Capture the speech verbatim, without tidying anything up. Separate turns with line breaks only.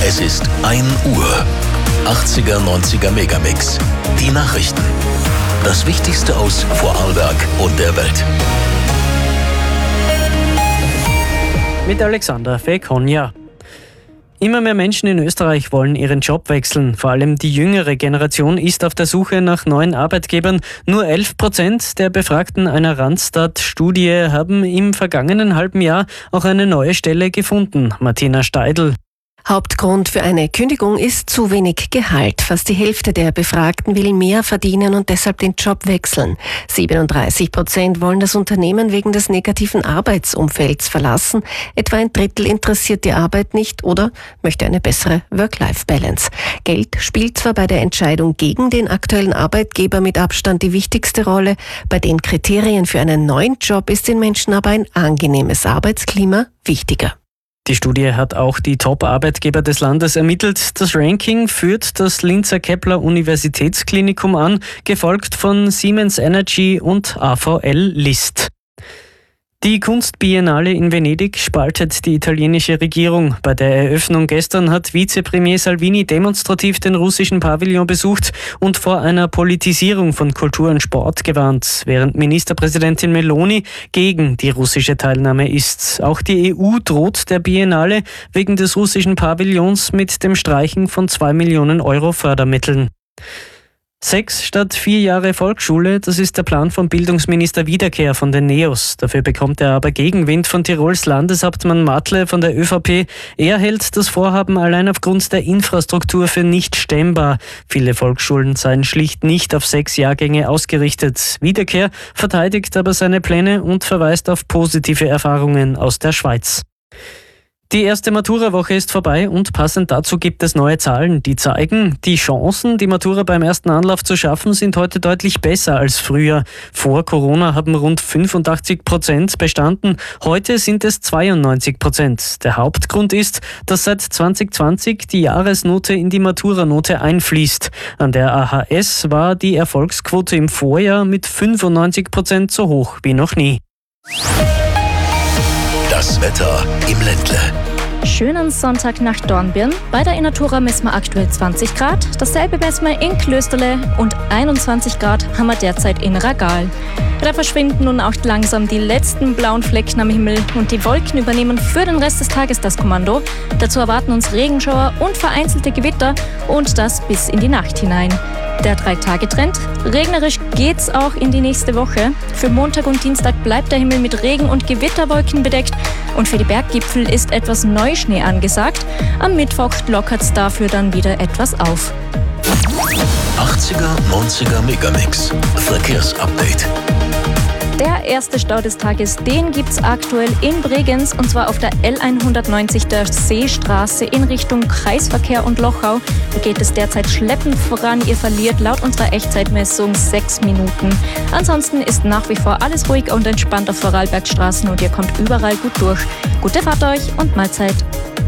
Es ist ein Uhr. achtziger, neunziger Megamix. Die Nachrichten. Das Wichtigste aus Vorarlberg und der Welt.
Mit Alexander Fekonja. Immer mehr Menschen in Österreich wollen ihren Job wechseln. Vor allem die jüngere Generation ist auf der Suche nach neuen Arbeitgebern. Nur elf Prozent der Befragten einer Randstad-Studie haben im vergangenen halben Jahr auch eine neue Stelle gefunden. Martina Steidl.
Hauptgrund für eine Kündigung ist zu wenig Gehalt. Fast die Hälfte der Befragten will mehr verdienen und deshalb den Job wechseln. siebenunddreißig Prozent wollen das Unternehmen wegen des negativen Arbeitsumfelds verlassen. Etwa ein Drittel interessiert die Arbeit nicht oder möchte eine bessere Work-Life-Balance. Geld spielt zwar bei der Entscheidung gegen den aktuellen Arbeitgeber mit Abstand die wichtigste Rolle. Bei den Kriterien für einen neuen Job ist den Menschen aber ein angenehmes Arbeitsklima wichtiger.
Die Studie hat auch die Top-Arbeitgeber des Landes ermittelt. Das Ranking führt das Linzer Kepler Universitätsklinikum an, gefolgt von Siemens Energy und A V L List. Die Kunstbiennale in Venedig spaltet die italienische Regierung. Bei der Eröffnung gestern hat Vizepremier Salvini demonstrativ den russischen Pavillon besucht und vor einer Politisierung von Kultur und Sport gewarnt, während Ministerpräsidentin Meloni gegen die russische Teilnahme ist. Auch die E U droht der Biennale wegen des russischen Pavillons mit dem Streichen von zwei Millionen Euro Fördermitteln. Sechs statt vier Jahre Volksschule, das ist der Plan von Bildungsminister Wiederkehr von den Neos. Dafür bekommt er aber Gegenwind von Tirols Landeshauptmann Matle von der ÖVP. Er hält das Vorhaben allein aufgrund der Infrastruktur für nicht stemmbar. Viele Volksschulen seien schlicht nicht auf sechs Jahrgänge ausgerichtet. Wiederkehr verteidigt aber seine Pläne und verweist auf positive Erfahrungen aus der Schweiz. Die erste Matura-Woche ist vorbei und passend dazu gibt es neue Zahlen, die zeigen, die Chancen, die Matura beim ersten Anlauf zu schaffen, sind heute deutlich besser als früher. Vor Corona haben rund fünfundachtzig Prozent bestanden, heute sind es zweiundneunzig Prozent. Der Hauptgrund ist, dass seit zwanzig zwanzig die Jahresnote in die Maturanote einfließt. An der A H S war die Erfolgsquote im Vorjahr mit fünfundneunzig Prozent so hoch wie noch nie.
Das Wetter im Ländle.
Schönen Sonntag nach Dornbirn. Bei der Innatura messen wir aktuell zwanzig Grad. Dasselbe messen wir in Klösterle und einundzwanzig Grad haben wir derzeit in Ragal. Da verschwinden nun auch langsam die letzten blauen Flecken am Himmel und die Wolken übernehmen für den Rest des Tages das Kommando. Dazu erwarten uns Regenschauer und vereinzelte Gewitter und das bis in die Nacht hinein. Der Drei-Tage-Trend. Regnerisch geht's auch in die nächste Woche. Für Montag und Dienstag bleibt der Himmel mit Regen- und Gewitterwolken bedeckt und für die Berggipfel ist etwas Neuschnee angesagt. Am Mittwoch lockert's dafür dann wieder etwas auf.
achtziger, neunziger Megamix. Verkehrsupdate.
Der erste Stau des Tages, den gibt's aktuell in Bregenz und zwar auf der L hundertneunzig der Seestraße in Richtung Kreisverkehr und Lochau. Da geht es derzeit schleppend voran. Ihr verliert laut unserer Echtzeitmessung sechs Minuten. Ansonsten ist nach wie vor alles ruhig und entspannt auf Vorarlbergstraßen und ihr kommt überall gut durch. Gute Fahrt euch und Mahlzeit.